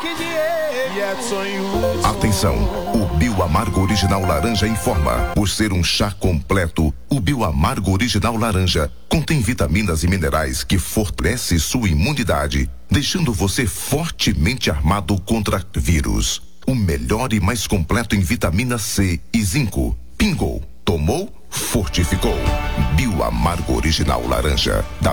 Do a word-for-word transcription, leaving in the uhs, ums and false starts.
Atenção, o Bioamargo Original Laranja informa. Por ser um chá completo, o Bioamargo Original Laranja contém vitaminas e minerais que fortalecem sua imunidade, deixando você fortemente armado contra vírus. O melhor e mais completo em vitamina C e zinco. Pingou, tomou, fortificou. Bioamargo Original Laranja, da